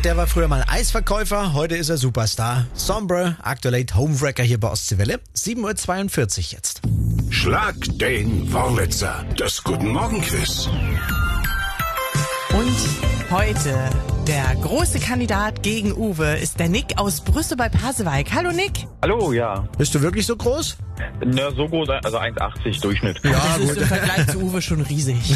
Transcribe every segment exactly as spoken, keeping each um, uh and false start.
Der war früher mal Eisverkäufer, heute ist er Superstar. Sombre, aktuell Homewrecker hier bei Ostseewelle. sieben Uhr zweiundvierzig jetzt. Schlag den Wollitzer, das Guten Morgen Quiz. Und heute der große Kandidat gegen Uwe ist der Nick aus Brüssel bei Pasewalk. Hallo Nick. Hallo, ja. Bist du wirklich so groß? Na, so groß, also eins Komma achtzig Durchschnitt. Ja, Das ist gut. im Vergleich zu Uwe schon riesig.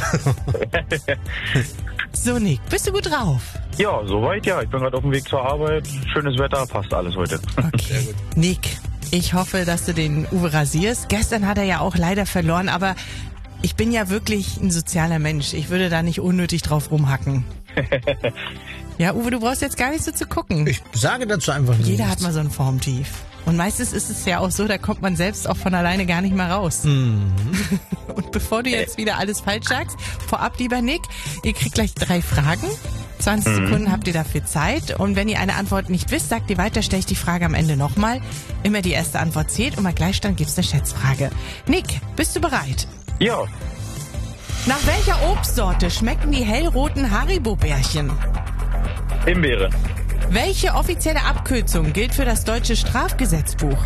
So Nick, bist du gut drauf? Ja, soweit ja. Ich bin gerade auf dem Weg zur Arbeit. Schönes Wetter, passt alles heute. Okay. Nick, ich hoffe, dass du den Uwe rasierst. Gestern hat er ja auch leider verloren, aber ich bin ja wirklich ein sozialer Mensch. Ich würde da nicht unnötig drauf rumhacken. Ja, Uwe, du brauchst jetzt gar nicht so zu gucken. Ich sage dazu einfach nichts. Jeder hat mal so ein Formtief. Und meistens ist es ja auch so, da kommt man selbst auch von alleine gar nicht mehr raus. Mhm. Und bevor du jetzt wieder alles falsch sagst, vorab, lieber Nick, ihr kriegt gleich drei Fragen. zwanzig mhm. Sekunden habt ihr dafür Zeit. Und wenn ihr eine Antwort nicht wisst, sagt ihr weiter, stelle ich die Frage am Ende nochmal. Immer die erste Antwort zählt und bei Gleichstand gibt's eine Schätzfrage. Nick, bist du bereit? Ja, Nach welcher Obstsorte schmecken die hellroten Haribo-Bärchen? Himbeere. Welche offizielle Abkürzung gilt für das deutsche Strafgesetzbuch?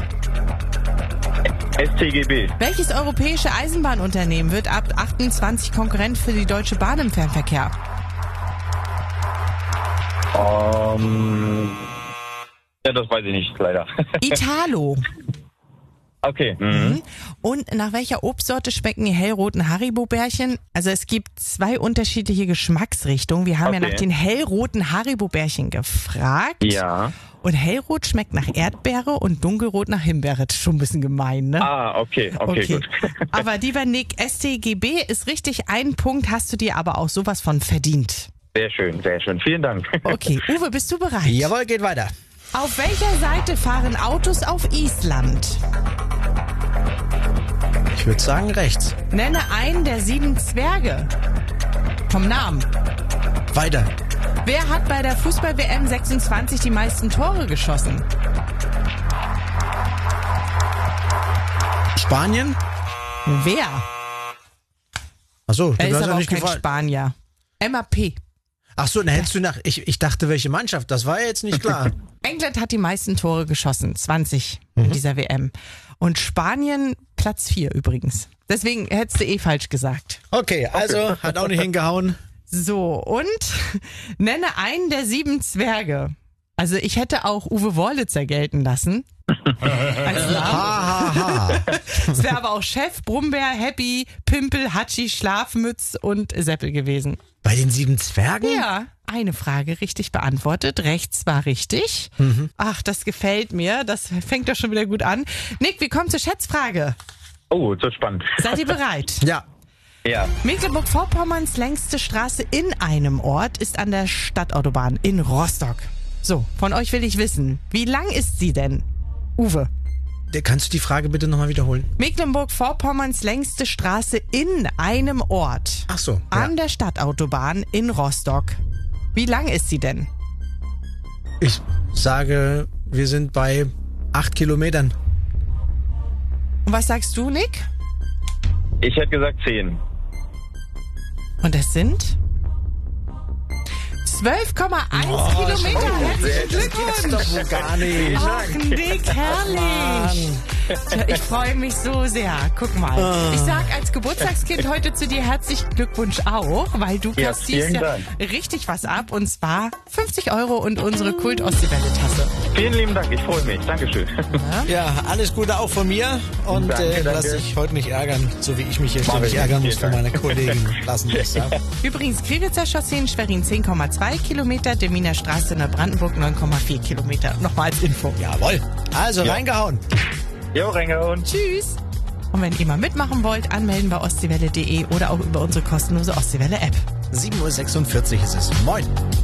S T G B. Welches europäische Eisenbahnunternehmen wird ab achtundzwanzig Konkurrent für die Deutsche Bahn im Fernverkehr? Ähm, ja, das weiß ich nicht, leider. Italo. Okay. Mhm. Und nach welcher Obstsorte schmecken die hellroten Haribo-Bärchen? Also es gibt zwei unterschiedliche Geschmacksrichtungen. Wir haben ja Okay. nach den hellroten Haribo-Bärchen gefragt. Ja. Und hellrot schmeckt nach Erdbeere und dunkelrot nach Himbeere. Das ist schon ein bisschen gemein, ne? Ah, okay, okay, gut. Aber lieber Nick, S T G B ist richtig. Einen Punkt hast du dir aber auch sowas von verdient. Sehr schön, sehr schön. Vielen Dank. Okay, Uwe, bist du bereit? Jawohl, geht weiter. Auf welcher Seite fahren Autos auf Island? Ich würde sagen rechts. Nenne einen der sieben Zwerge. Vom Namen. Weiter. Wer hat bei der Fußball-W M sechsundzwanzig die meisten Tore geschossen? Spanien? Wer? Achso, Er du ist hast aber ja auch nicht kein gefragt. Spanier. M A P. Achso, dann hättest du nach... Ich, ich dachte, welche Mannschaft. Das war ja jetzt nicht klar. England hat die meisten Tore geschossen, zwanzig in dieser W M. Und Spanien Platz vier übrigens. Deswegen hättest du eh falsch gesagt. Okay, also hat auch nicht hingehauen. So, und nenne einen der sieben Zwerge. Also ich hätte auch Uwe Wollitzer gelten lassen. Als Namen. Ha, ha, ha. Es wäre aber auch Chef, Brummbär, Happy, Pimpel, Hatschi, Schlafmütz und Seppel gewesen. Bei den sieben Zwergen? Ja, eine Frage richtig beantwortet. Rechts war richtig. Ach, das gefällt mir. Das fängt doch schon wieder gut an. Nick, wir kommen zur Schätzfrage. Oh, so spannend. Seid ihr bereit? Ja. Ja. Mecklenburg-Vorpommerns längste Straße in einem Ort ist an der Stadtautobahn in Rostock. So, von euch will ich wissen, wie lang ist sie denn? Uwe. Kannst du die Frage bitte nochmal wiederholen? Mecklenburg-Vorpommerns längste Straße in einem Ort. Ach so, An ja. der Stadtautobahn in Rostock. Wie lang ist sie denn? Ich sage, wir sind bei acht Kilometern. Und was sagst du, Nick? Ich hätte gesagt zehn. Und es sind zwölf Komma eins Kilometer. Herzlichen Glückwunsch. Doch wohl gar nicht. Ach, Nick, herrlich. Tja, ich freue mich so sehr. Guck mal. Ich sag als Geburtstagskind heute zu dir herzlichen Glückwunsch auch, weil du Ja, kassierst vielen ja Dank. richtig was ab, und zwar fünfzig Euro und unsere Kult-Ostseewelle-Tasse. Vielen lieben Dank, ich freue mich. Dankeschön. Ja, alles Gute auch von mir. Und Danke, äh, danke. lass dich heute nicht ärgern, so wie ich mich hier Mach ständig ich ärgern nicht. muss von Vielen meiner Kollegin. Lassen das, ja. Übrigens, Krivitzer Chaussee in Schwerin zehn Komma zwei Kilometer, Deminer Straße in Neubrandenburg neun Komma vier Kilometer. Nochmal als Info. Jawohl. Also, Ja. reingehauen. Jo, reingehauen. Tschüss. Und wenn ihr mal mitmachen wollt, anmelden bei ostseewelle punkt de oder auch über unsere kostenlose Ostseewelle-App. sieben Uhr sechsundvierzig ist es. Moin.